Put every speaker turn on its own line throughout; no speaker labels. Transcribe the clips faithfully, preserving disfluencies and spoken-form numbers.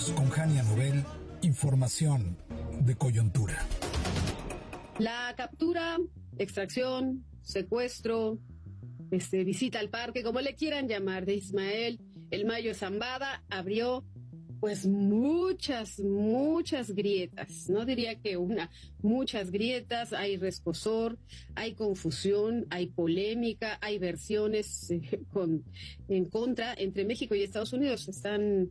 Continuamos con Jania Nobel, información de coyuntura.
La captura, extracción, secuestro, este, visita al parque, como le quieran llamar, de Ismael El Mayo Zambada abrió pues muchas, muchas grietas, no diría que una, muchas grietas, hay rescosor, hay confusión, hay polémica, hay versiones eh, con, en contra entre México y Estados Unidos. Están,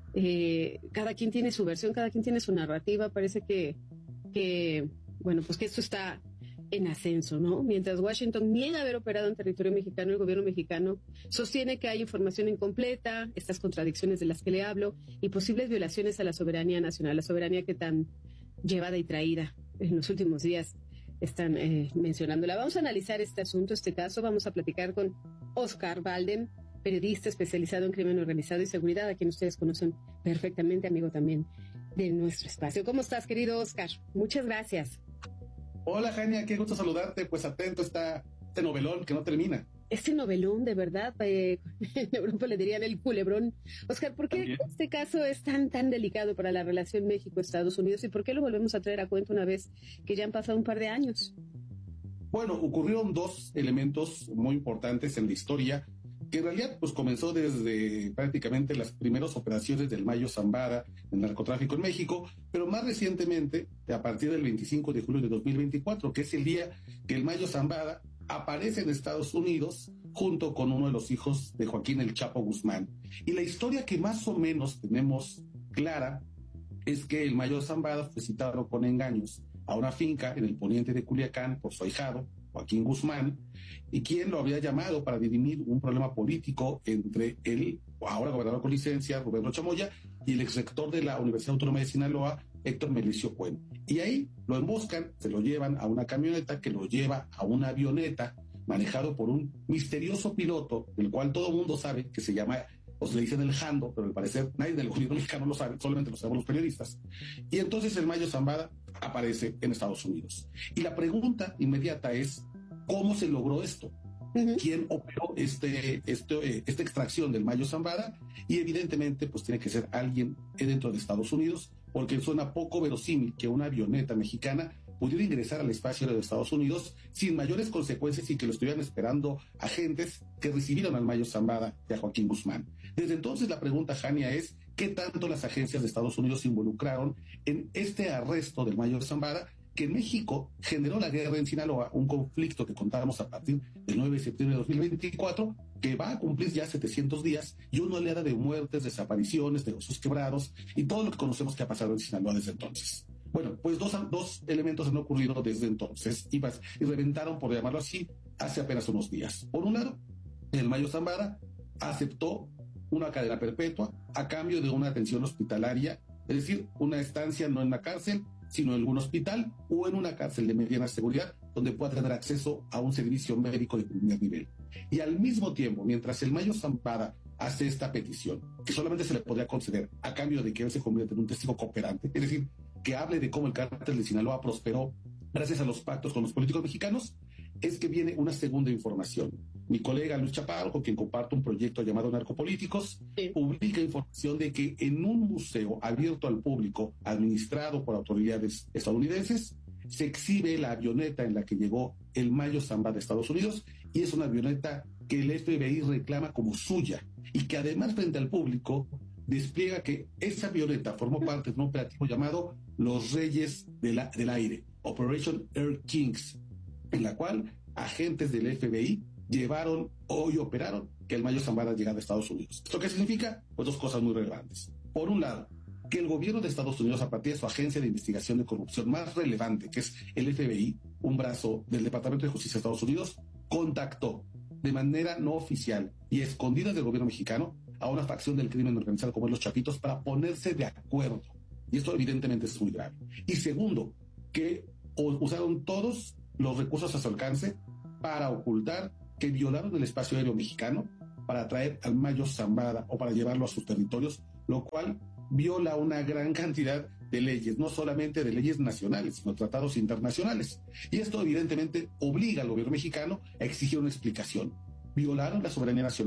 eh, cada quien tiene su versión, cada quien tiene su narrativa. Parece que, que, bueno, pues que esto está en ascenso, ¿no? Mientras Washington niega haber operado en territorio mexicano, el gobierno mexicano sostiene que hay información incompleta, estas contradicciones de las que le hablo, y posibles violaciones a la soberanía nacional, la soberanía que tan llevada y traída en los últimos días están eh, mencionándola. Vamos a analizar este asunto, este caso, vamos a platicar con Oscar Baldem, periodista especializado en crimen organizado y seguridad, a quien ustedes conocen perfectamente, amigo también de nuestro espacio. ¿Cómo estás, querido Oscar? Muchas gracias.
Hola, Jania, qué gusto saludarte. Pues atento está este novelón que no termina.
Este novelón, de verdad, eh, en Europa le dirían el culebrón. Oscar, ¿por qué ¿También? este caso es tan, tan delicado para la relación México-Estados Unidos y por qué lo volvemos a traer a cuenta una vez que ya han pasado un par de años?
Bueno, ocurrieron dos elementos muy importantes en la historia, que en realidad pues comenzó desde prácticamente las primeras operaciones del Mayo Zambada en narcotráfico en México, pero más recientemente, a partir del veinticinco de julio de dos mil veinticuatro, que es el día que el Mayo Zambada aparece en Estados Unidos junto con uno de los hijos de Joaquín El Chapo Guzmán. Y la historia que más o menos tenemos clara es que el Mayo Zambada fue citado con engaños a una finca en el poniente de Culiacán por su ahijado, Joaquín Guzmán, y quien lo había llamado para dirimir un problema político entre el ahora gobernador con licencia, Rubén Rocha Moya, y el exrector de la Universidad Autónoma de Sinaloa, Héctor Melicio Cuen. Y ahí lo emboscan, se lo llevan a una camioneta que lo lleva a una avioneta manejado por un misterioso piloto, del cual todo el mundo sabe que se llama, o se le dicen el Jando, pero al parecer nadie del gobierno mexicano lo sabe, solamente lo sabemos los periodistas. Y entonces el Mayo Zambada aparece en Estados Unidos. Y la pregunta inmediata es, ¿cómo se logró esto? Uh-huh. ¿Quién operó este, este, esta extracción del Mayo Zambada? Y evidentemente pues tiene que ser alguien dentro de Estados Unidos, porque suena poco verosímil que una avioneta mexicana pudiera ingresar al espacio aéreo de Estados Unidos sin mayores consecuencias y que lo estuvieran esperando agentes que recibieron al Mayo Zambada y a Joaquín Guzmán. Desde entonces la pregunta, Jania, es ¿qué tanto las agencias de Estados Unidos se involucraron en este arresto del Mayo Zambada, que en México generó la guerra en Sinaloa, un conflicto que contábamos a partir del nueve de septiembre de dos mil veinticuatro, que va a cumplir ya setecientos días y una oleada de muertes, desapariciones, negocios quebrados y todo lo que conocemos que ha pasado en Sinaloa desde entonces? Bueno, pues dos, dos elementos han ocurrido desde entonces y, pas, y reventaron, por llamarlo así, hace apenas unos días. Por un lado, el Mayo Zambada aceptó una cadena perpetua a cambio de una atención hospitalaria, es decir, una estancia no en la cárcel, sino en algún hospital o en una cárcel de mediana seguridad donde pueda tener acceso a un servicio médico de primer nivel. Y al mismo tiempo, mientras el Mayo Zambada hace esta petición, que solamente se le podría conceder a cambio de que él se convierta en un testigo cooperante, es decir, que hable de cómo el cártel de Sinaloa prosperó gracias a los pactos con los políticos mexicanos, es que viene una segunda información. Mi colega Luis Chaparro, con quien comparto un proyecto llamado Narcopolíticos, sí, publica información de que en un museo abierto al público, administrado por autoridades estadounidenses, se exhibe la avioneta en la que llegó el Mayo Zambada de Estados Unidos, y es una avioneta que el F B I reclama como suya, y que además frente al público despliega que esa avioneta formó parte de un operativo llamado Los Reyes de la, del Aire, Operation Air Kings, en la cual agentes del F B I llevaron hoy operaron que el Mayo Zambada llegara a Estados Unidos. ¿Esto qué significa? Pues dos cosas muy relevantes. Por un lado, que el gobierno de Estados Unidos, a partir de su agencia de investigación de corrupción más relevante, que es el F B I, un brazo del Departamento de Justicia de Estados Unidos, contactó de manera no oficial y escondida del gobierno mexicano a una facción del crimen organizado como los Chapitos para ponerse de acuerdo. Y esto evidentemente es muy grave. Y segundo, que usaron todos los recursos a su alcance para ocultar que violaron el espacio aéreo mexicano para traer al Mayo Zambada o para llevarlo a sus territorios, lo cual viola una gran cantidad de leyes, no solamente de leyes nacionales, sino tratados internacionales. Y esto evidentemente obliga al gobierno mexicano a exigir una explicación. ¿Violaron la soberanía nacional?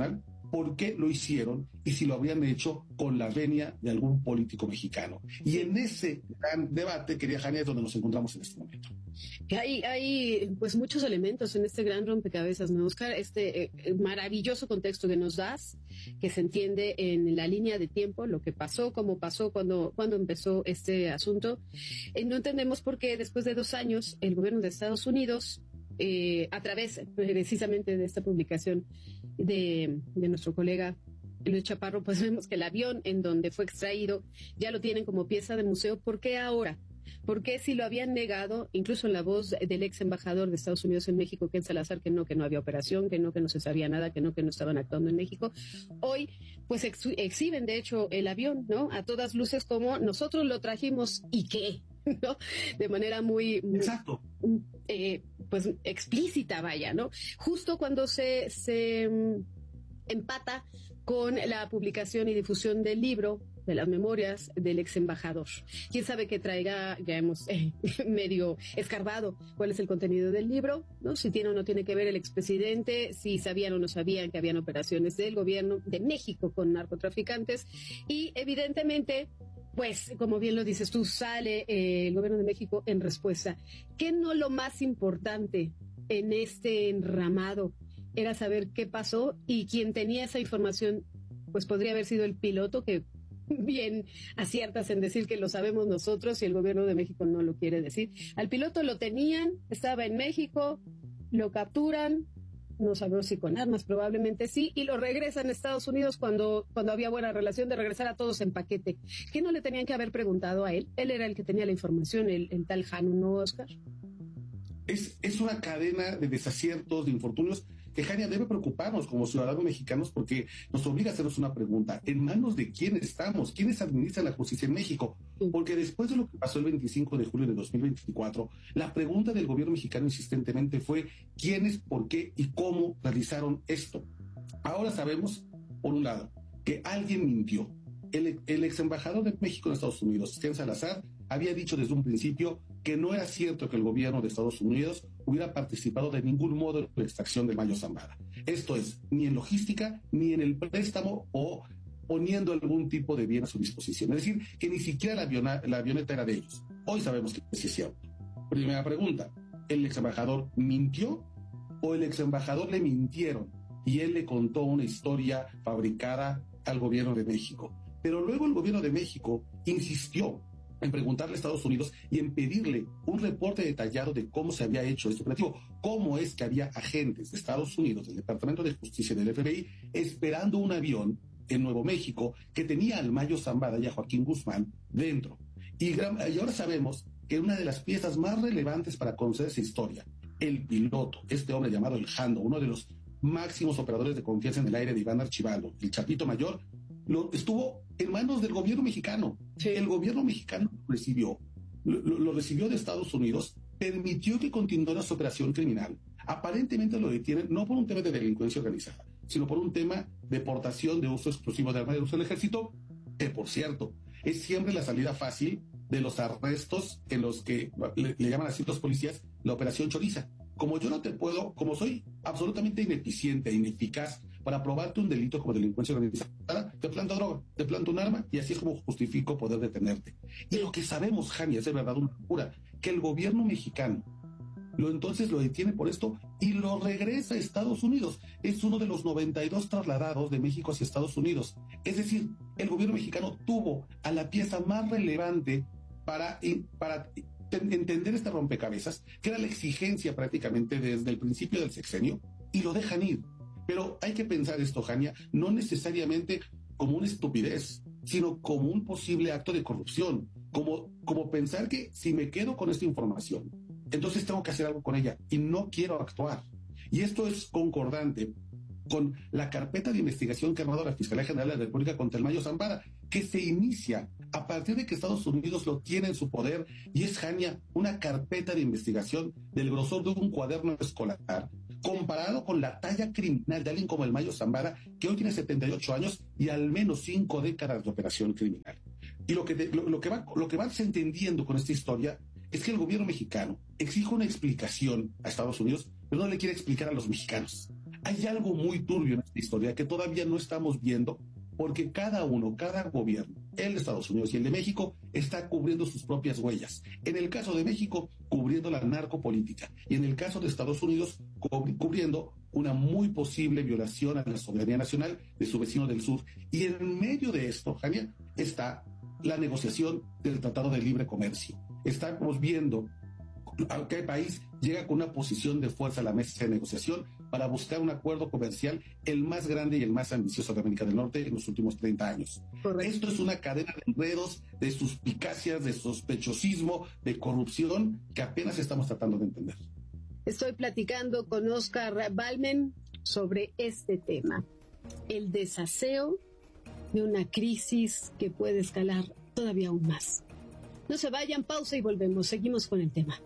por qué lo hicieron y si lo habrían hecho con la venia de algún político mexicano. Y en ese gran debate, querida Jania, es donde nos encontramos en este momento.
Hay, hay pues muchos elementos en este gran rompecabezas, ¿no, Oscar? Este eh, maravilloso contexto que nos das, que se entiende en la línea de tiempo, lo que pasó, cómo pasó, cuando, cuando empezó este asunto. Eh, no entendemos por qué después de dos años el gobierno de Estados Unidos, eh, a través precisamente de esta publicación de, de nuestro colega Luis Chaparro, pues vemos que el avión en donde fue extraído ya lo tienen como pieza de museo. ¿Por qué ahora? Porque si lo habían negado, incluso en la voz del ex embajador de Estados Unidos en México, Ken Salazar, que no, que no había operación, que no, que no se sabía nada, que no, que no estaban actuando en México, hoy pues ex exhiben de hecho el avión, ¿no? A todas luces como nosotros lo trajimos y qué, ¿no? De manera muy, muy
Exacto.
Eh, pues explícita, vaya, ¿no? Justo cuando se, se um, empata con la publicación y difusión del libro, de las memorias del ex embajador. Quién sabe qué traiga, ya hemos eh, medio escarbado cuál es el contenido del libro, ¿no? Si tiene o no tiene que ver el expresidente, si sabían o no sabían que habían operaciones del gobierno de México con narcotraficantes, y evidentemente, pues, como bien lo dices tú, sale eh, el gobierno de México en respuesta. ¿Qué no lo más importante en este enramado era saber qué pasó? Y quien tenía esa información, pues podría haber sido el piloto, que bien aciertas en decir que lo sabemos nosotros y el gobierno de México no lo quiere decir. Al piloto lo tenían, estaba en México, lo capturan, no sabemos si con armas, probablemente sí, y lo regresan a Estados Unidos cuando, cuando había buena relación de regresar a todos en paquete. ¿Qué no le tenían que haber preguntado a él? Él era el que tenía la información, el, el tal Jano, ¿no, Oscar?
Es, es una cadena de desaciertos, de infortunios, que Jania debe preocuparnos como ciudadanos mexicanos porque nos obliga a hacernos una pregunta: ¿en manos de quién estamos? ¿Quiénes administran la justicia en México? Porque después de lo que pasó el veinticinco de julio de dos mil veinticuatro, la pregunta del gobierno mexicano insistentemente fue ¿quiénes, por qué y cómo realizaron esto? Ahora sabemos, por un lado, que alguien mintió. El, el ex embajador de México en Estados Unidos, Ken Salazar, había dicho desde un principio que no era cierto que el gobierno de Estados Unidos hubiera participado de ningún modo en la extracción del Mayo Zambada. Esto es, ni en logística, ni en el préstamo o poniendo algún tipo de bien a su disposición. Es decir, que ni siquiera la, aviona, la avioneta era de ellos. Hoy sabemos que sí es cierto. Primera pregunta: ¿el ex embajador mintió o el ex embajador le mintieron y él le contó una historia fabricada al gobierno de México? Pero luego el gobierno de México insistió en preguntarle a Estados Unidos y en pedirle un reporte detallado de cómo se había hecho este operativo, cómo es que había agentes de Estados Unidos, del Departamento de Justicia y del F B I, esperando un avión en Nuevo México que tenía al Mayo Zambada y a Joaquín Guzmán dentro. Y, gran, y ahora sabemos que una de las piezas más relevantes para conocer esa historia, el piloto, este hombre llamado el Jando, uno de los máximos operadores de confianza en el aire de Iván Archibaldo, el Chapito Mayor, lo, estuvo en manos del gobierno mexicano. Sí. El gobierno mexicano lo recibió, lo, lo recibió de Estados Unidos, permitió que continuara su operación criminal. Aparentemente lo detienen no por un tema de delincuencia organizada, sino por un tema de portación de uso exclusivo de armas de uso del ejército, que por cierto, es siempre la salida fácil de los arrestos en los que le, le llaman así los policías la operación choriza. Como yo no te puedo, como soy absolutamente ineficiente e ineficaz para probarte un delito como delincuencia organizada, te planto droga, te planto un arma y así es como justifico poder detenerte. Y lo que sabemos, Jania, es de verdad una locura, que el gobierno mexicano lo entonces lo detiene por esto y lo regresa a Estados Unidos. Es uno de los noventa y dos trasladados de México hacia Estados Unidos. Es decir, el gobierno mexicano tuvo a la pieza más relevante para, para entender este rompecabezas, que era la exigencia prácticamente desde el principio del sexenio, y lo dejan ir. Pero hay que pensar esto, Jania, no necesariamente como una estupidez, sino como un posible acto de corrupción, como, como pensar que si me quedo con esta información, entonces tengo que hacer algo con ella y no quiero actuar. Y esto es concordante con la carpeta de investigación que ha armado la Fiscalía General de la República contra el Mayo Zambada, que se inicia a partir de que Estados Unidos lo tiene en su poder, y es, Jania, una carpeta de investigación del grosor de un cuaderno escolar, comparado con la talla criminal de alguien como el Mayo Zambada, que hoy tiene setenta y ocho años y al menos cinco décadas de operación criminal. Y lo que, de, lo, lo que va, lo que vas entendiendo con esta historia es que el gobierno mexicano exige una explicación a Estados Unidos, pero no le quiere explicar a los mexicanos. hay algo muy turbio en esta historia que todavía no estamos viendo, porque cada uno, cada gobierno, el de Estados Unidos y el de México, está cubriendo sus propias huellas. En el caso de México, cubriendo la narcopolítica, y en el caso de Estados Unidos, cubriendo una muy posible violación a la soberanía nacional de su vecino del sur. Y en medio de esto, Jania, está la negociación del Tratado de Libre Comercio. Estamos viendo a qué país llega con una posición de fuerza a la mesa de negociación para buscar un acuerdo comercial el más grande y el más ambicioso de América del Norte en los últimos treinta años. Correcto. Esto es una cadena de enredos, de suspicacias, de sospechosismo, de corrupción que apenas estamos tratando de entender.
Estoy platicando con Oscar Balmen sobre este tema, el desaseo de una crisis que puede escalar todavía aún más. No se vayan, pausa y volvemos. Seguimos con el tema.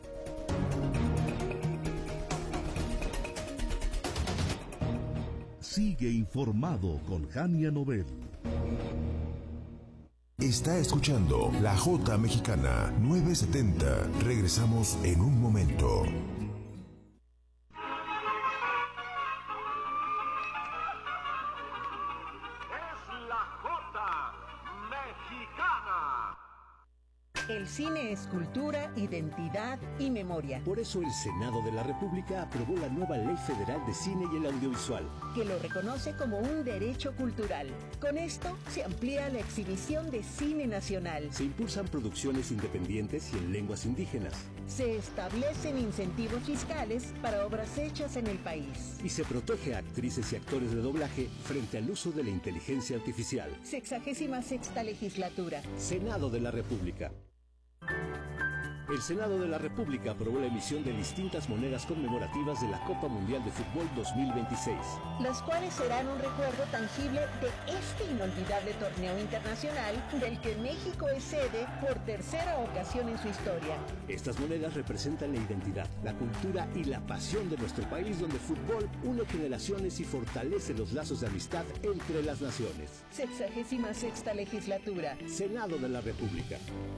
Sigue informado con Jania Nobel.
Está escuchando La Jota Mexicana nueve setenta. Regresamos en un momento.
El cine es cultura, identidad y memoria.
Por eso el Senado de la República aprobó la nueva Ley Federal de Cine y el Audiovisual,
que lo reconoce como un derecho cultural. Con esto se amplía la exhibición de cine nacional.
Se impulsan producciones independientes y en lenguas indígenas.
Se establecen incentivos fiscales para obras hechas en el país.
Y se protege a actrices y actores de doblaje frente al uso de la inteligencia artificial.
Sexagésima sexta legislatura.
Senado de la República. El Senado de la República aprobó la emisión de distintas monedas conmemorativas de la Copa Mundial de Fútbol dos mil veintiséis.
Las cuales serán un recuerdo tangible de este inolvidable torneo internacional del que México es sede por tercera ocasión en su historia.
Estas monedas representan la identidad, la cultura y la pasión de nuestro país, donde el fútbol une generaciones y fortalece los lazos de amistad entre las naciones.
Sexagésima sexta legislatura.
Senado de la República.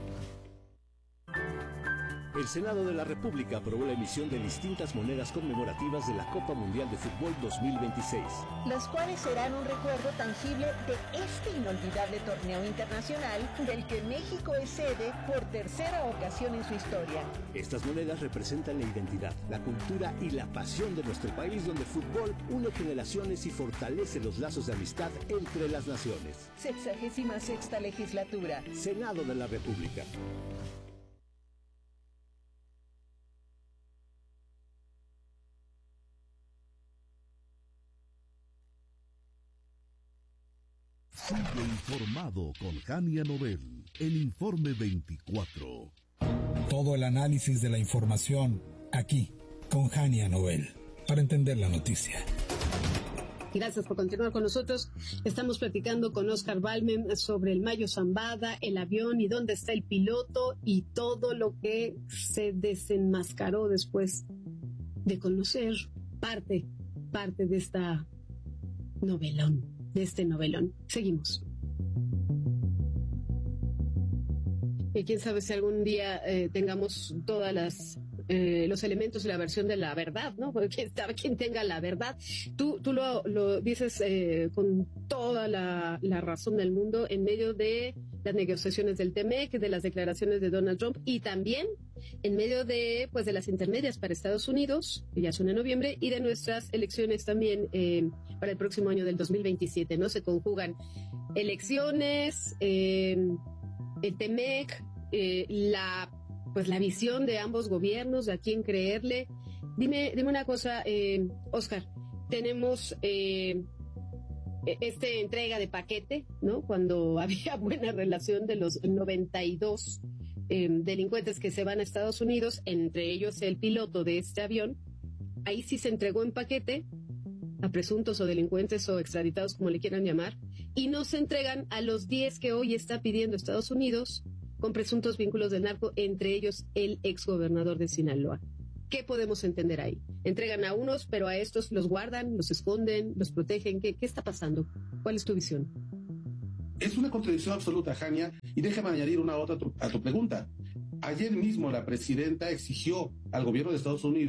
El Senado de la República aprobó la emisión de distintas monedas conmemorativas de la Copa Mundial de Fútbol dos mil veintiséis.
Las cuales serán un recuerdo tangible de este inolvidable torneo internacional del que México es sede por tercera ocasión en su historia.
Estas monedas representan la identidad, la cultura y la pasión de nuestro país, donde el fútbol une generaciones y fortalece los lazos de amistad entre las naciones.
Sexagésima sexta legislatura.
Senado de la República.
Sigue informado con Jania Nobel, el Informe veinticuatro.
Todo el análisis de la información aquí con Jania Nobel para entender la noticia.
Gracias por continuar con nosotros. Estamos platicando con Oscar Balmen sobre el Mayo Zambada, el avión y dónde está el piloto y todo lo que se desenmascaró después de conocer parte, parte de esta novelón. de este novelón. Seguimos. Y quién sabe si algún día eh, tengamos todas las eh, los elementos y la versión de la verdad, ¿no? Porque quién sabe quién tenga la verdad. Tú, tú lo, lo dices eh, con toda la, la razón del mundo en medio de las negociaciones del T M E C, de las declaraciones de Donald Trump y también en medio de, pues, de las intermedias para Estados Unidos, que ya son en noviembre, y de nuestras elecciones también eh, para el próximo año del dos mil veintisiete, ¿no? Se conjugan elecciones, eh, el T M E C, eh, la, pues, la visión de ambos gobiernos, de a quién creerle. Dime, dime una cosa, eh, Oscar, tenemos eh, esta entrega de paquete, ¿no? Cuando había buena relación de los noventa y dos Eh, delincuentes que se van a Estados Unidos, entre ellos el piloto de este avión. Ahí sí se entregó en paquete a presuntos o delincuentes o extraditados, como le quieran llamar, y no se entregan a los diez que hoy está pidiendo Estados Unidos con presuntos vínculos del narco, entre ellos el exgobernador de Sinaloa. ¿Qué podemos entender ahí? Entregan a unos, pero a estos los guardan, los esconden, los protegen. ¿Qué, qué está pasando? ¿Cuál es tu visión?
Es una contradicción absoluta, Jania, y déjame añadir una otra a tu, a tu pregunta. Ayer mismo la presidenta exigió al gobierno de Estados Unidos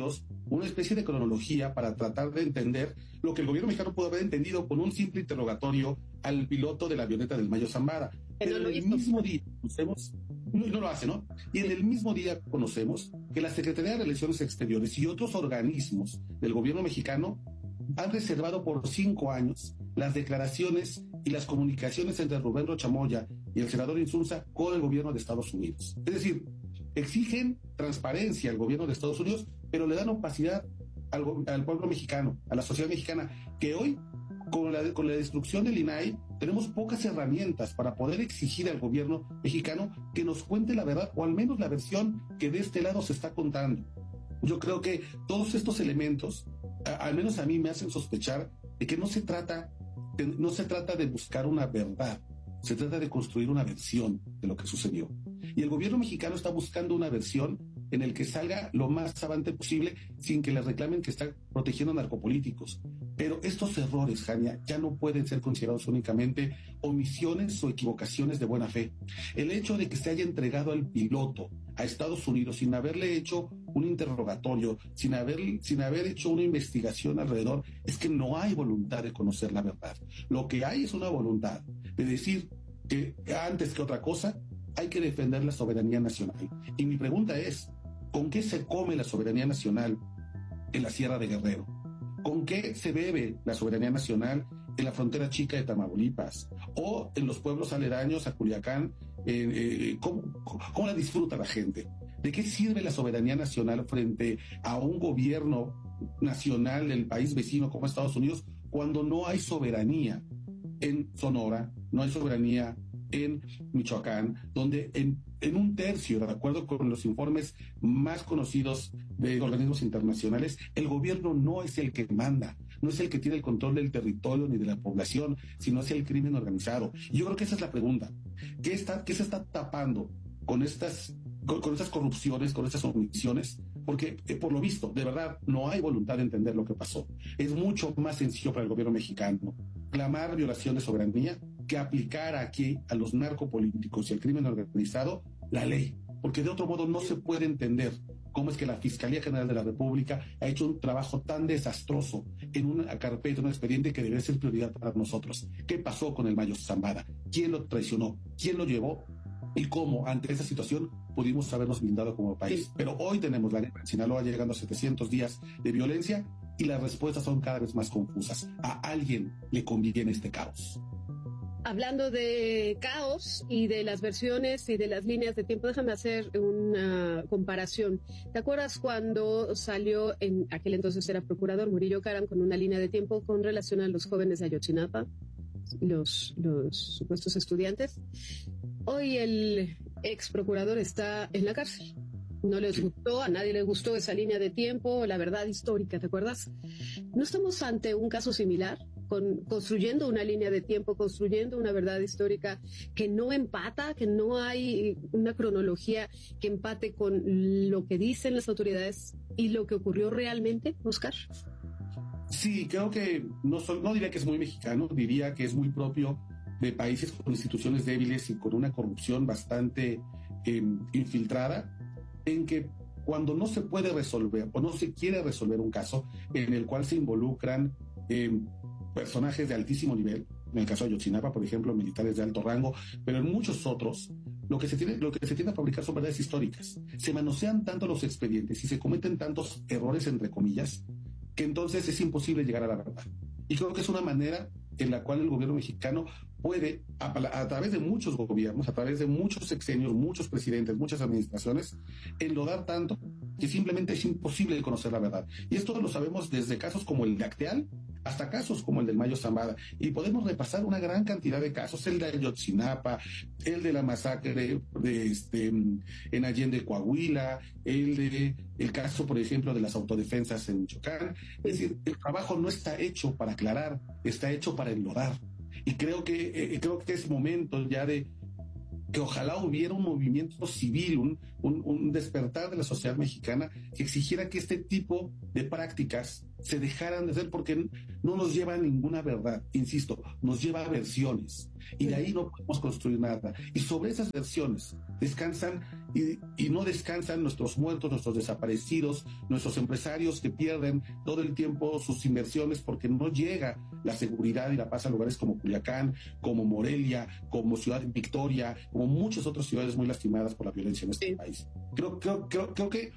una especie de cronología para tratar de entender lo que el gobierno mexicano pudo haber entendido con un simple interrogatorio al piloto de la avioneta del Mayo Zambada. Pero en el mismo día conocemos, no, no lo hace, ¿no? Y en el mismo día conocemos que la Secretaría de Relaciones Exteriores y otros organismos del gobierno mexicano han reservado por cinco años las declaraciones y las comunicaciones entre Rubén Rocha Moya y el senador Insunza con el gobierno de Estados Unidos. Es decir, exigen transparencia al gobierno de Estados Unidos, pero le dan opacidad al, al pueblo mexicano, a la sociedad mexicana, que hoy, con la, con la destrucción del I N A I, tenemos pocas herramientas para poder exigir al gobierno mexicano que nos cuente la verdad, o al menos la versión que de este lado se está contando. Yo creo que todos estos elementos, a, al menos a mí, me hacen sospechar de que no se trata, de, no se trata de buscar una verdad, se trata de construir una versión de lo que sucedió. Y el gobierno mexicano está buscando una versión en el que salga lo más avante posible sin que le reclamen que está protegiendo a narcopolíticos. Pero estos errores, Jania, ya no pueden ser considerados únicamente omisiones o equivocaciones de buena fe. El hecho de que se haya entregado al piloto a Estados Unidos sin haberle hecho un interrogatorio, sin haber, sin haber hecho una investigación alrededor, es que no hay voluntad de conocer la verdad. Lo que hay es una voluntad de decir que antes que otra cosa hay que defender la soberanía nacional. Y mi pregunta es, ¿con qué se come la soberanía nacional en la Sierra de Guerrero? ¿Con qué se bebe la soberanía nacional en la frontera chica de Tamaulipas? ¿O en los pueblos aledaños a Culiacán? Eh, eh, ¿cómo, ¿Cómo la disfruta la gente? ¿De qué sirve la soberanía nacional frente a un gobierno nacional del país vecino como Estados Unidos cuando no hay soberanía en Sonora, no hay soberanía en Michoacán, donde en, en un tercio, de acuerdo con los informes más conocidos de organismos internacionales, el gobierno no es el que manda, no es el que tiene el control del territorio ni de la población, sino es el crimen organizado? Y yo creo que esa es la pregunta. ¿Qué, está, qué se está tapando con estas, con, con estas corrupciones, con estas omisiones? Porque, eh, por lo visto, de verdad, no hay voluntad de entender lo que pasó. Es mucho más sencillo para el gobierno mexicano clamar violación de soberanía que aplicar aquí a los narcopolíticos y al crimen organizado la ley, porque de otro modo no se puede entender cómo es que la Fiscalía General de la República ha hecho un trabajo tan desastroso en una carpeta, un expediente que debe ser prioridad para nosotros. ¿Qué pasó con el Mayo Zambada? ¿Quién lo traicionó? ¿Quién lo llevó? Y cómo ante esa situación pudimos habernos blindado como país. Pero hoy tenemos la guerra en Sinaloa llegando a setecientos días de violencia y las respuestas son cada vez más confusas. A alguien le conviene este caos.
Hablando de caos y de las versiones y de las líneas de tiempo, déjame hacer una comparación. ¿Te acuerdas cuando salió, en aquel entonces era procurador, Murillo Karam, con una línea de tiempo con relación a los jóvenes de Ayotzinapa, los, los supuestos estudiantes? Hoy el ex procurador está en la cárcel. No les gustó, a nadie les gustó esa línea de tiempo, la verdad histórica, ¿te acuerdas? ¿No estamos ante un caso similar? Con, construyendo una línea de tiempo, construyendo una verdad histórica que no empata, que no hay una cronología que empate con lo que dicen las autoridades y lo que ocurrió realmente, Oscar.
Sí, creo que no, son, no diría que es muy mexicano, diría que es muy propio de países con instituciones débiles y con una corrupción bastante eh, infiltrada, en que cuando no se puede resolver o no se quiere resolver un caso en el cual se involucran eh, personajes de altísimo nivel, en el caso de Ayotzinapa, por ejemplo, militares de alto rango, pero en muchos otros, lo que se tiene, lo que se tiende a fabricar son verdades históricas. Se manosean tanto los expedientes y se cometen tantos errores, entre comillas, que entonces es imposible llegar a la verdad. Y creo que es una manera en la cual el gobierno mexicano puede, a, a través de muchos gobiernos, a través de muchos sexenios, muchos presidentes, muchas administraciones, enlodar tanto que simplemente es imposible conocer la verdad. Y esto lo sabemos desde casos como el de Acteal hasta casos como el del Mayo Zambada. Y podemos repasar una gran cantidad de casos, el de Ayotzinapa, el de la masacre de, de este, en Allende, Coahuila, el de el caso, por ejemplo, de las autodefensas en Michoacán. Es decir, el trabajo no está hecho para aclarar, está hecho para enlodar. Y creo que, eh, creo que es momento ya de que ojalá hubiera un movimiento civil, un, un, un despertar de la sociedad mexicana que exigiera que este tipo de prácticas se dejaran de hacer, porque no nos lleva a ninguna verdad, insisto, nos lleva a versiones, y de ahí no podemos construir nada. Y sobre esas versiones descansan y, y no descansan nuestros muertos, nuestros desaparecidos, nuestros empresarios que pierden todo el tiempo sus inversiones porque no llega la seguridad y la paz a lugares como Culiacán, como Morelia, como Ciudad Victoria, como muchas otras ciudades muy lastimadas por la violencia en este sí. país. Creo, creo, creo, creo que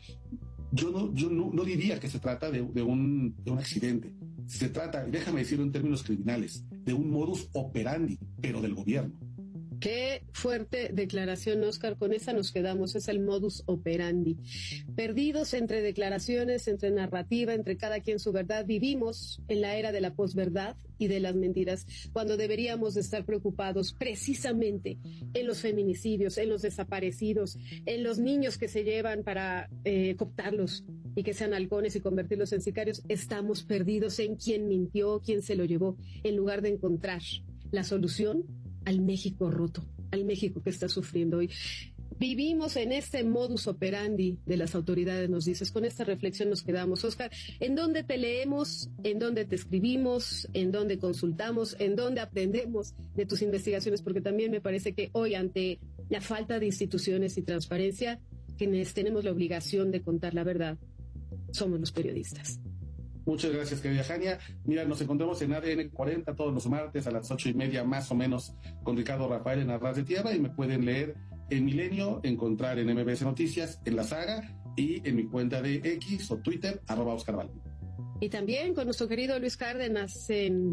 yo no, yo no, no diría que se trata de, de, un, de un accidente. Se trata, déjame decirlo en términos criminales, de un modus operandi, pero del gobierno.
Qué fuerte declaración, Oscar. Con esa nos quedamos. Es el modus operandi. Perdidos entre declaraciones, entre narrativa, entre cada quien su verdad. Vivimos en la era de la posverdad y de las mentiras, cuando deberíamos de estar preocupados precisamente en los feminicidios, en los desaparecidos, en los niños que se llevan para eh, cooptarlos y que sean halcones y convertirlos en sicarios. Estamos perdidos en quién mintió, quién se lo llevó, en lugar de encontrar la solución al México roto, al México que está sufriendo hoy. Vivimos en este modus operandi de las autoridades, nos dices. Con esta reflexión nos quedamos. Oscar, ¿en dónde te leemos? ¿En dónde te escribimos? ¿En dónde consultamos? ¿En dónde aprendemos de tus investigaciones? Porque también me parece que hoy, ante la falta de instituciones y transparencia, quienes tenemos la obligación de contar la verdad somos los periodistas.
Muchas gracias, querida Jania. Mira, nos encontramos en A D N cuarenta todos los martes a las ocho y media más o menos con Ricardo Rafael en Arras de Tierra, y me pueden leer en Milenio, encontrar en M B S Noticias, en La Saga y en mi cuenta de X o Twitter, arroba Oscar Valdi.
Y también con nuestro querido Luis Cárdenas en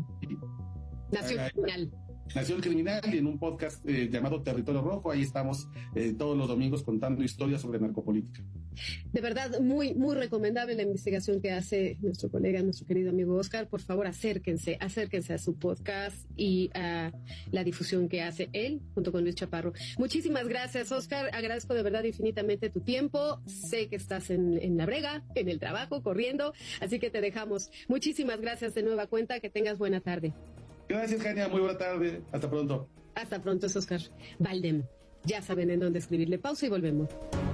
Nación Criminal.
Nación Criminal y en un podcast eh, llamado Territorio Rojo. Ahí estamos eh, todos los domingos contando historias sobre narcopolítica.
De verdad, muy, muy recomendable la investigación que hace nuestro colega, nuestro querido amigo Oscar. Por favor, acérquense, acérquense a su podcast y a la difusión que hace él junto con Luis Chaparro. Muchísimas gracias, Oscar. Agradezco de verdad infinitamente tu tiempo. Sé que estás en, en la brega, en el trabajo, corriendo, así que te dejamos. Muchísimas gracias de nueva cuenta. Que tengas buena tarde.
Gracias, Jania. Muy buena tarde. Hasta pronto.
Hasta pronto, es Oscar Valdem. Ya saben en dónde escribirle. Pausa y volvemos.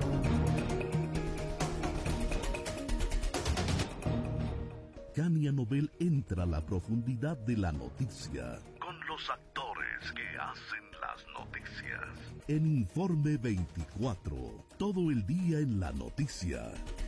Jania Nobel entra a la profundidad de la noticia con los actores que hacen las noticias. En Informe veinticuatro, todo el día en la noticia.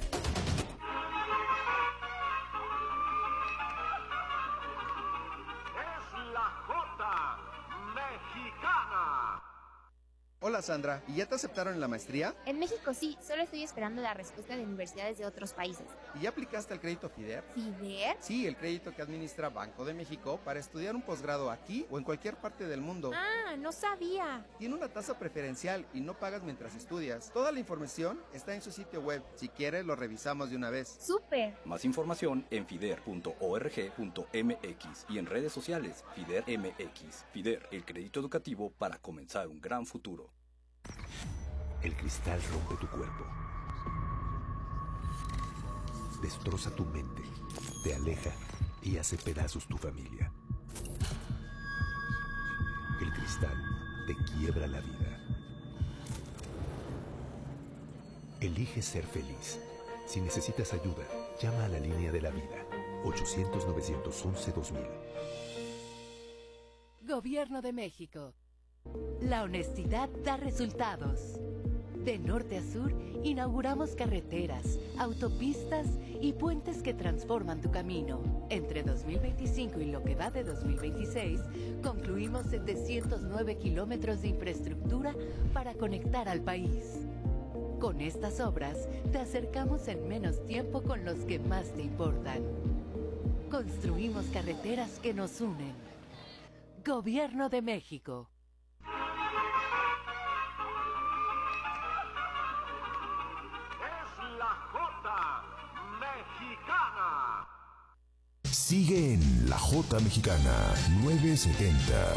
Hola Sandra, ¿y ya te aceptaron en la maestría?
En México sí, solo estoy esperando la respuesta de universidades de otros países.
¿Y ya aplicaste al crédito FIDER?
¿FIDER?
Sí, el crédito que administra Banco de México para estudiar un posgrado aquí o en cualquier parte del mundo.
Ah, no sabía.
Tiene una tasa preferencial y no pagas mientras estudias. Toda la información está en su sitio web. Si quieres, lo revisamos de una vez.
¡Súper!
Más información en fider punto org punto m x y en redes sociales FIDER M X. FIDER, el crédito educativo para comenzar un gran futuro.
El cristal rompe tu cuerpo, destroza tu mente, te aleja y hace pedazos tu familia. El cristal te quiebra la vida. Elige ser feliz. Si necesitas ayuda, llama a la línea de la vida, ochocientos, novecientos once, dos mil.
Gobierno de México. La honestidad da resultados. De norte a sur, inauguramos carreteras, autopistas y puentes que transforman tu camino. Entre dos mil veinticinco y lo que va de dos mil veintiséis, concluimos setecientos nueve kilómetros de infraestructura para conectar al país. Con estas obras, te acercamos en menos tiempo con los que más te importan. Construimos carreteras que nos unen. Gobierno de México.
Sigue en La Jota Mexicana nueve setenta.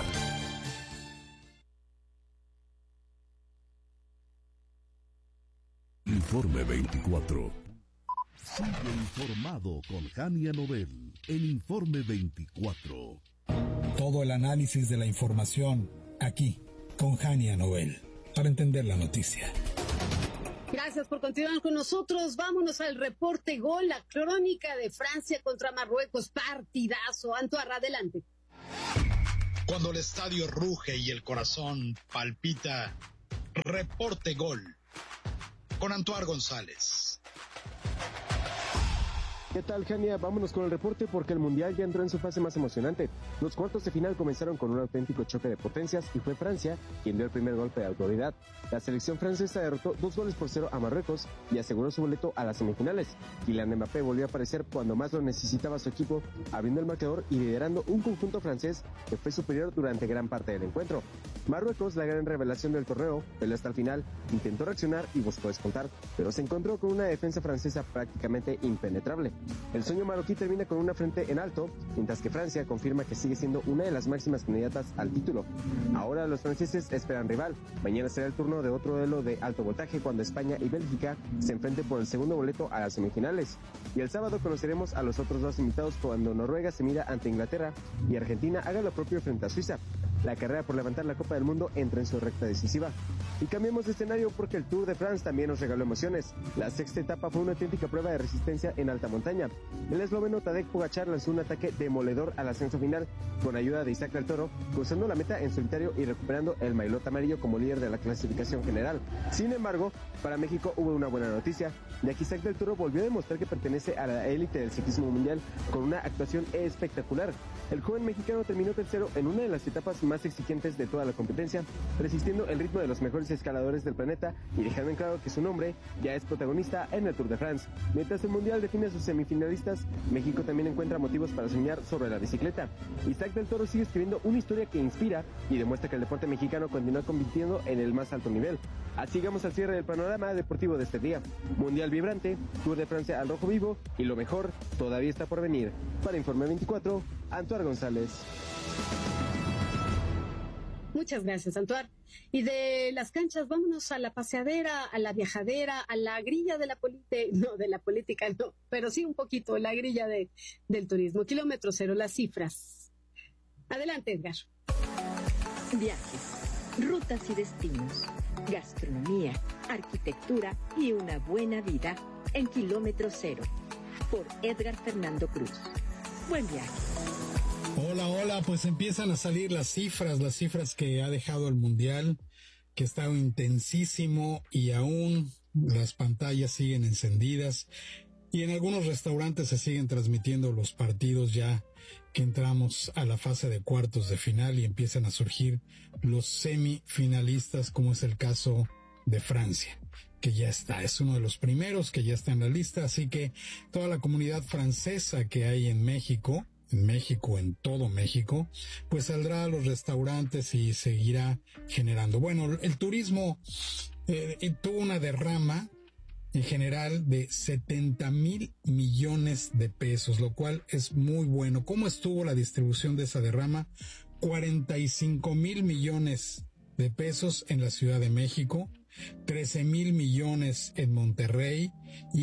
Informe veinticuatro. Sigue informado con Jania Nobel en Informe veinticuatro.
Todo el análisis de la información aquí con Jania Nobel para entender la noticia.
Gracias por continuar con nosotros. Vámonos al reporte gol, la crónica de Francia contra Marruecos. Partidazo. Antoine, adelante.
Cuando el estadio ruge y el corazón palpita, reporte gol. con Antoine González.
¿Qué tal, Jania? Vámonos con el reporte porque el Mundial ya entró en su fase más emocionante. Los cuartos de final comenzaron con un auténtico choque de potencias y fue Francia quien dio el primer golpe de autoridad. La selección francesa derrotó dos goles por cero a Marruecos y aseguró su boleto a las semifinales. Kylian Mbappé volvió a aparecer cuando más lo necesitaba su equipo, abriendo el marcador y liderando un conjunto francés que fue superior durante gran parte del encuentro. Marruecos, la gran revelación del torneo, peleó hasta el final, intentó reaccionar y buscó descontar, pero se encontró con una defensa francesa prácticamente impenetrable. El sueño marroquí termina con una frente en alto, mientras que Francia confirma que sigue siendo una de las máximas candidatas al título. Ahora los franceses esperan rival. Mañana será el turno de otro duelo de alto voltaje cuando España y Bélgica se enfrenten por el segundo boleto a las semifinales. Y el sábado conoceremos a los otros dos invitados cuando Noruega se mida ante Inglaterra y Argentina haga lo propio frente a Suiza. La carrera por levantar la Copa del Mundo entra en su recta decisiva. Y cambiamos de escenario porque el Tour de France también nos regaló emociones. La sexta etapa fue una auténtica prueba de resistencia en alta montaña. El esloveno Tadej Pogačar lanzó un ataque demoledor al ascenso final con ayuda de Isaac del Toro, cruzando la meta en solitario y recuperando el maillot amarillo como líder de la clasificación general. Sin embargo, para México hubo una buena noticia, ya que Isaac del Toro volvió a demostrar que pertenece a la élite del ciclismo mundial con una actuación espectacular. El joven mexicano terminó tercero en una de las etapas más exigentes de toda la competencia, resistiendo el ritmo de los mejores escaladores del planeta y dejando en claro que su nombre ya es protagonista en el Tour de France. Mientras el Mundial define a sus semifinalistas, México también encuentra motivos para soñar sobre la bicicleta. Isaac del Toro sigue escribiendo una historia que inspira y demuestra que el deporte mexicano continúa compitiendo en el más alto nivel. Así llegamos al cierre del panorama deportivo de este día. Mundial vibrante, Tour de Francia al rojo vivo y lo mejor todavía está por venir. Para Informe veinticuatro, Antoine González.
Muchas gracias, Antoine. Y de las canchas, vámonos a la paseadera, a la viajadera, a la grilla de la política, no, de la política no, pero sí un poquito, la grilla de, del turismo. Kilómetro cero, las cifras. Adelante, Edgar.
Viajes, rutas y destinos, gastronomía, arquitectura y una buena vida en Kilómetro Cero, por Edgar Fernando Cruz. Buen viaje.
Hola, hola, pues empiezan a salir las cifras, las cifras que ha dejado el Mundial, que está intensísimo y aún las pantallas siguen encendidas y en algunos restaurantes se siguen transmitiendo los partidos ya que entramos a la fase de cuartos de final y empiezan a surgir los semifinalistas, como es el caso de Francia, que ya está, es uno de los primeros que ya está en la lista, así que toda la comunidad francesa que hay en México, en México, en todo México, pues saldrá a los restaurantes y seguirá generando. Bueno, el turismo eh, tuvo una derrama en general de setenta mil millones de pesos, lo cual es muy bueno. ¿Cómo estuvo la distribución de esa derrama? cuarenta y cinco mil millones de pesos en la Ciudad de México, trece mil millones en Monterrey y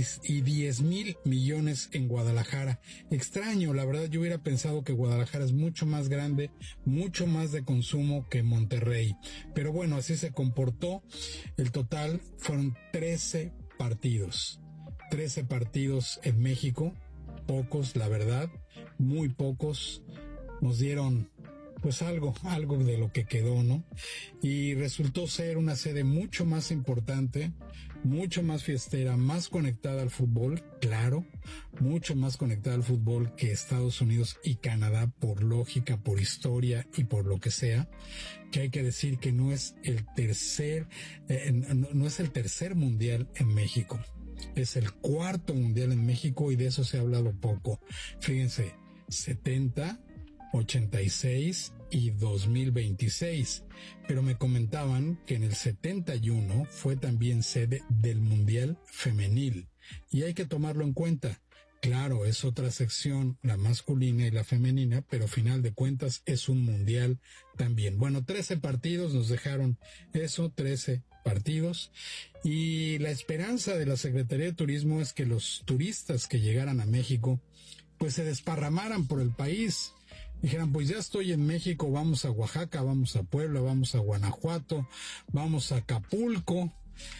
diez mil millones en Guadalajara. Extraño, la verdad yo hubiera pensado que Guadalajara es mucho más grande, mucho más de consumo que Monterrey. Pero bueno, así se comportó. El total fueron trece partidos. trece partidos en México. Pocos, la verdad, muy pocos. Nos dieron pues algo, algo de lo que quedó, ¿no? Y resultó ser una sede mucho más importante, mucho más fiestera, más conectada al fútbol, claro, mucho más conectada al fútbol que Estados Unidos y Canadá, por lógica, por historia y por lo que sea, que hay que decir que no es el tercer, eh, no, no es el tercer mundial en México, es el cuarto mundial en México y de eso se ha hablado poco. Fíjense, setenta, ochenta y seis y dos mil veintiséis, pero me comentaban que en el setenta y uno fue también sede del Mundial Femenil y hay que tomarlo en cuenta. Claro, es otra sección, la masculina y la femenina, pero a final de cuentas es un mundial también. Bueno, trece partidos nos dejaron eso, trece partidos, y la esperanza de la Secretaría de Turismo es que los turistas que llegaran a México pues se desparramaran por el país. Dijeran, pues ya estoy en México, vamos a Oaxaca, vamos a Puebla, vamos a Guanajuato, vamos a Acapulco,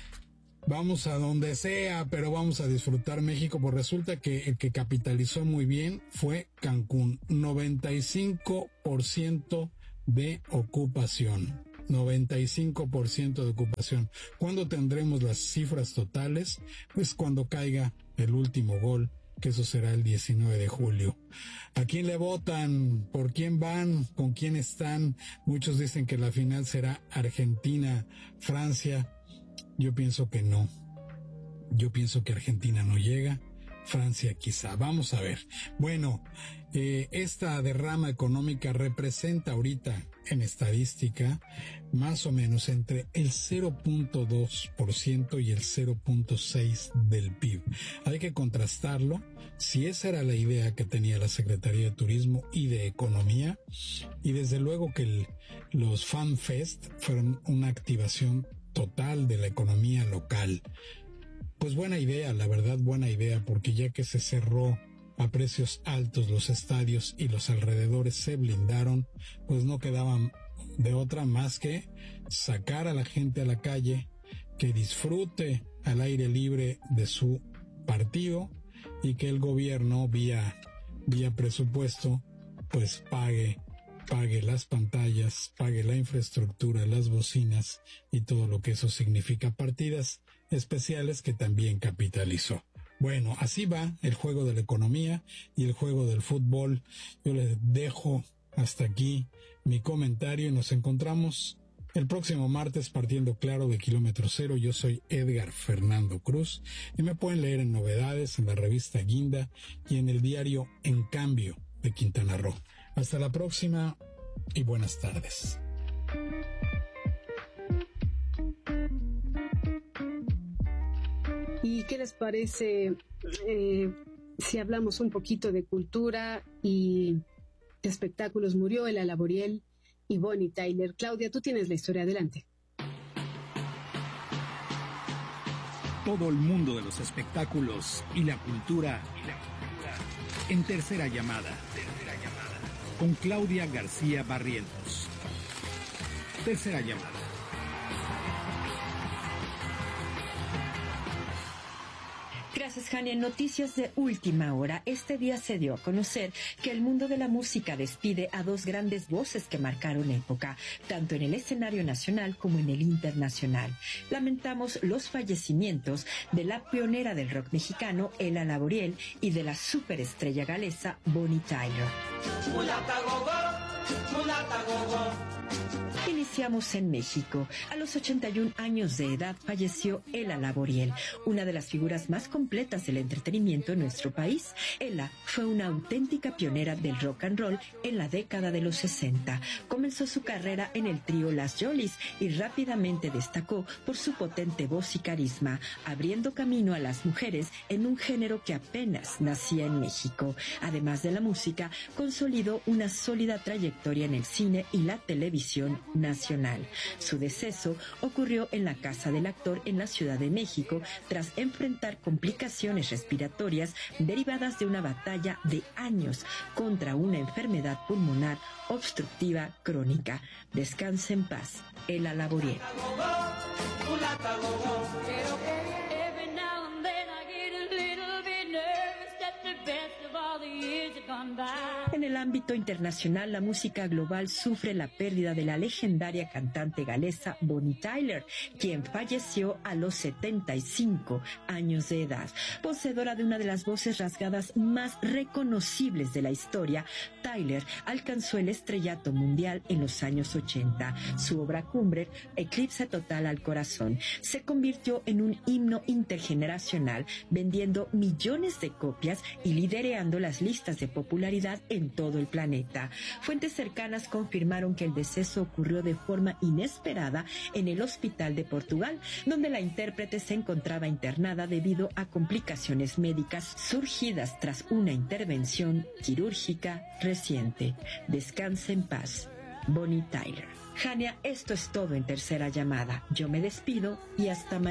vamos a donde sea, pero vamos a disfrutar México. Pues resulta que el que capitalizó muy bien fue Cancún, noventa y cinco por ciento de ocupación. noventa y cinco por ciento de ocupación. ¿Cuándo tendremos las cifras totales? Pues cuando caiga el último gol, que eso será el diecinueve de julio. ¿A quién le votan? ¿Por quién van? ¿Con quién están? Muchos dicen que la final será Argentina-Francia. Yo pienso que no. Yo pienso que Argentina no llega. Francia quizá. Vamos a ver. Bueno, eh, esta derrama económica representa ahorita en estadística más o menos entre el cero punto dos por ciento y el cero punto seis por ciento del P I B. Hay que contrastarlo. Si esa era la idea que tenía la Secretaría de Turismo y de Economía, y desde luego que el, los Fan Fest fueron una activación total de la economía local. Pues buena idea, la verdad buena idea, porque ya que se cerró a precios altos los estadios y los alrededores se blindaron, pues no quedaban de otra más que sacar a la gente a la calle, que disfrute al aire libre de su partido y que el gobierno vía, vía presupuesto pues pague, pague las pantallas, pague la infraestructura, las bocinas y todo lo que eso significa, partidas especiales que también capitalizó. Bueno, así va el juego de la economía y el juego del fútbol. Yo les dejo hasta aquí mi comentario y nos encontramos el próximo martes partiendo claro de Kilómetro Cero. Yo soy Edgar Fernando Cruz y me pueden leer en Novedades, en la revista Guinda y en el diario En Cambio de Quintana Roo. Hasta la próxima y buenas tardes.
¿Y qué les parece eh, si hablamos un poquito de cultura y de espectáculos? Murió Ela Laboriel y Bonnie Tyler. Claudia, tú tienes la historia, adelante.
Todo el mundo de los espectáculos y la cultura en Tercera Llamada, Tercera Llamada, con Claudia García Barrientos. Tercera Llamada.
Gracias, Jania. Noticias de última hora. Este día se dio a conocer que el mundo de la música despide a dos grandes voces que marcaron época, tanto en el escenario nacional como en el internacional. Lamentamos los fallecimientos de la pionera del rock mexicano, Ela Laboriel, y de la superestrella galesa, Bonnie Tyler. Mulata gogo, mulata gogo. Iniciamos en México. A los ochenta y un años de edad falleció Ela Laboriel, una de las figuras más completas del entretenimiento en nuestro país. Ela fue una auténtica pionera del rock and roll en la década de los sesenta. Comenzó su carrera en el trío Las Jollies y rápidamente destacó por su potente voz y carisma, abriendo camino a las mujeres en un género que apenas nacía en México. Además de la música, consolidó una sólida trayectoria en el cine y la televisión nacional. Su deceso ocurrió en la casa del actor en la Ciudad de México tras enfrentar complicaciones respiratorias derivadas de una batalla de años contra una enfermedad pulmonar obstructiva crónica. Descanse en paz, Ela Laboriel. En el ámbito internacional, la música global sufre la pérdida de la legendaria cantante galesa Bonnie Tyler, quien falleció a los setenta y cinco años de edad. Poseedora de una de las voces rasgadas más reconocibles de la historia, Tyler alcanzó el estrellato mundial en los años ochenta. Su obra cumbre, Eclipse Total al Corazón, se convirtió en un himno intergeneracional, vendiendo millones de copias y liderando las listas de popularidad en todo el planeta. Fuentes cercanas confirmaron que el deceso ocurrió de forma inesperada en el Hospital de Portugal, donde la intérprete se encontraba internada debido a complicaciones médicas surgidas tras una intervención quirúrgica reciente. Descanse en paz, Bonnie Tyler. Jania, esto es todo en Tercera Llamada. Yo me despido y hasta mañana.